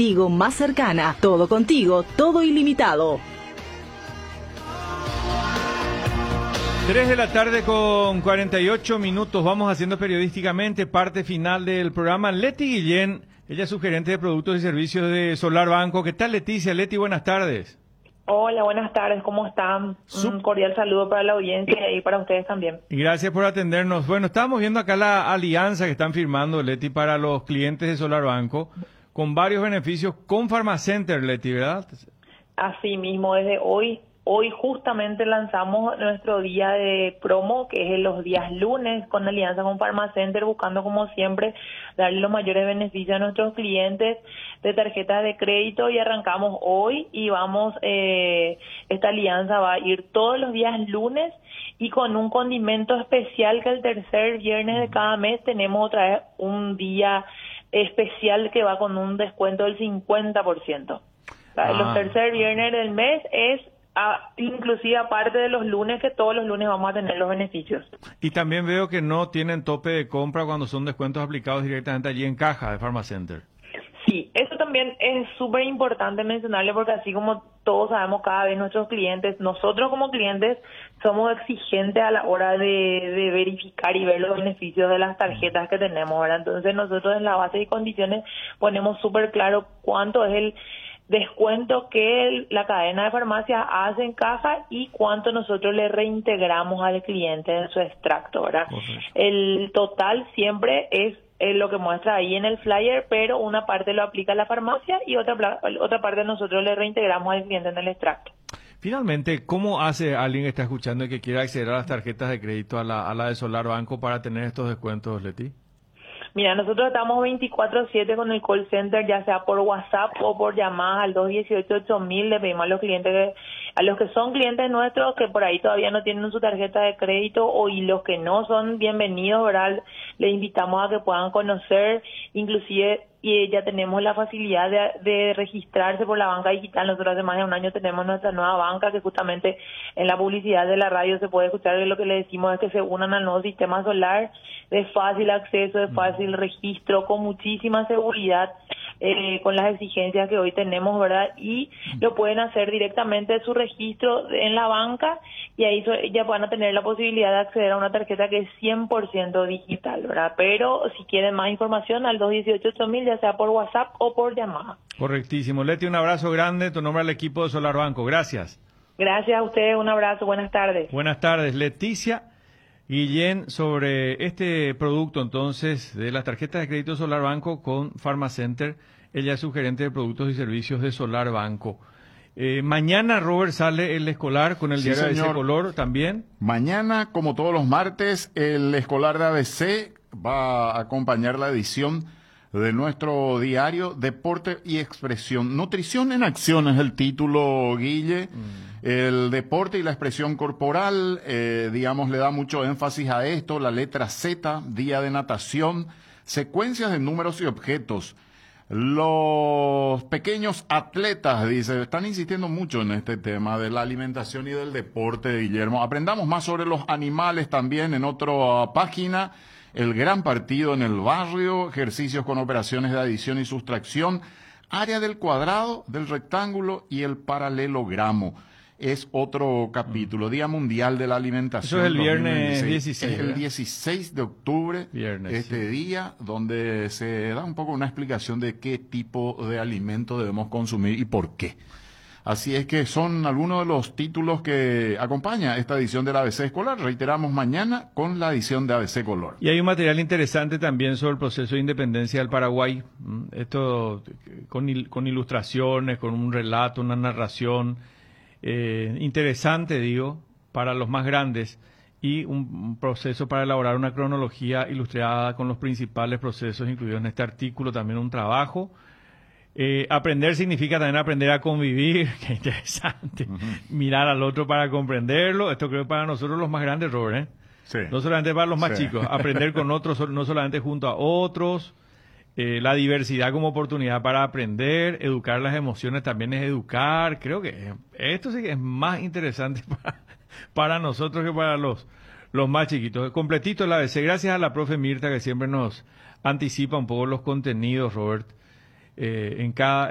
Tigo más cercana. Todo contigo, todo ilimitado. 3 de la tarde con 48 minutos. Vamos haciendo periodísticamente parte final del programa. Leti Guillén, ella es su gerente de productos y servicios de Solar Banco. ¿Qué tal, Leticia? Leti, buenas tardes. Hola, buenas tardes, ¿cómo están? Un cordial saludo para la audiencia y para ustedes también. Gracias por atendernos. Bueno, estábamos viendo acá la alianza que están firmando, Leti, para los clientes de Solar Banco, con varios beneficios con Pharmacenter, Leti, ¿verdad? Así mismo, desde hoy justamente lanzamos nuestro día de promo, que es los días lunes, con alianza con Pharmacenter, buscando como siempre darle los mayores beneficios a nuestros clientes de tarjetas de crédito, y arrancamos hoy y vamos, esta alianza va a ir todos los días lunes, y con un condimento especial que el tercer viernes de cada mes tenemos otra vez un día especial que va con un descuento del 50%. Los tercer viernes del mes es inclusive aparte de los lunes, que todos los lunes vamos a tener los beneficios. Y también veo que no tienen tope de compra cuando son descuentos aplicados directamente allí en caja de Pharmacenter. Sí, eso también es súper importante mencionarle, porque así como todos sabemos, cada vez nuestros clientes, nosotros como clientes, somos exigentes a la hora de verificar y ver los beneficios de las tarjetas que tenemos, ¿verdad? Entonces nosotros en la base y condiciones ponemos súper claro cuánto es el descuento que la cadena de farmacias hace en caja y cuánto nosotros le reintegramos al cliente en su extracto, ¿verdad? El total siempre es lo que muestra ahí en el flyer, pero una parte lo aplica la farmacia y otra parte nosotros le reintegramos al cliente en el extracto. Finalmente, ¿cómo hace alguien que está escuchando y que quiera acceder a las tarjetas de crédito a la de Solar Banco para tener estos descuentos, Leti? Mira, nosotros estamos 24/7 con el call center, ya sea por WhatsApp o por llamadas al 218-8000. Le pedimos a los clientes, a los que son clientes nuestros, que por ahí todavía no tienen su tarjeta de crédito, y los que no son bienvenidos, ¿verdad? Les invitamos a que puedan conocer, inclusive, y ya tenemos la facilidad de registrarse por la banca digital. Nosotros hace más de un año tenemos nuestra nueva banca, que justamente en la publicidad de la radio se puede escuchar, que lo que le decimos es que se unan al nuevo sistema solar de fácil acceso, de fácil registro, con muchísima seguridad, con las exigencias que hoy tenemos, ¿verdad? Y lo pueden hacer directamente de su registro en la banca, y ahí ya van a tener la posibilidad de acceder a una tarjeta que es 100% digital, ¿verdad? Pero si quieren más información, al 218-8000, ya sea por WhatsApp o por llamada. Correctísimo. Leti, un abrazo grande, tu nombre al equipo de Solar Banco. Gracias. Gracias a ustedes, un abrazo, buenas tardes. Buenas tardes, Leticia Guillén, sobre este producto entonces de las tarjetas de crédito Solar Banco con Pharmacenter. Ella es su gerente de productos y servicios de Solar Banco. Mañana, Robert, sale el escolar con el diario ABC Color también. Mañana, como todos los martes, el escolar de ABC va a acompañar la edición de nuestro diario Deporte y Expresión. Nutrición en acción es el título, Guille. El deporte y la expresión corporal, digamos, le da mucho énfasis a esto. La letra Z, día de natación, secuencias de números y objetos. Los pequeños atletas, dice, están insistiendo mucho en este tema de la alimentación y del deporte, Guillermo. Aprendamos más sobre los animales también en otra página. El gran partido en el barrio, ejercicios con operaciones de adición y sustracción, área del cuadrado, del rectángulo y el paralelogramo. Es otro capítulo, Día Mundial de la Alimentación. Eso es el viernes 16. Es el 16 de octubre, viernes, día, donde se da un poco una explicación de qué tipo de alimento debemos consumir y por qué. Así es que son algunos de los títulos que acompaña esta edición del ABC Escolar. Reiteramos, mañana con la edición de ABC Color. Y hay un material interesante también sobre el proceso de independencia del Paraguay. Esto con ilustraciones, con un relato, una narración interesante, digo, para los más grandes, y un proceso para elaborar una cronología ilustrada con los principales procesos incluidos en este artículo. También un trabajo. Aprender significa también aprender a convivir. Qué interesante. Mirar al otro para comprenderlo. Esto creo que para nosotros los más grandes, Robert, Sí. No solamente para los más chicos. Aprender con otros, no solamente junto a otros. La diversidad como oportunidad para aprender. Educar las emociones también es educar. Creo que esto sí que es más interesante para nosotros que para los más chiquitos. Completito el ABC. Gracias a la profe Mirta, que siempre nos anticipa un poco los contenidos, Robert, en cada